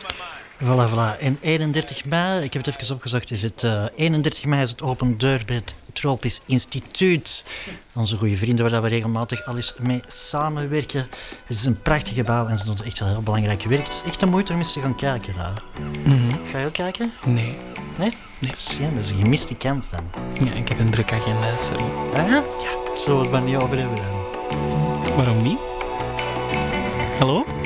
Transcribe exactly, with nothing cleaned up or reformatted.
Voilà, voilà. En eenendertig mei, ik heb het even opgezocht, is het uh, eenendertig mei is het open deur bij het Tropisch Instituut. Onze goede vrienden waar we regelmatig al eens mee samenwerken. Het is een prachtig gebouw en ze doen echt wel heel belangrijk werk. Het is echt de moeite om eens te gaan kijken daar. Mm-hmm. Ga je ook kijken? Nee. Nee? Nee. Ja, dat is een gemiste kans dan. Ja, ik heb een drukke agenda, sorry. Ah, ja? Zullen we het maar niet over hebben dan? Waarom niet? Hallo?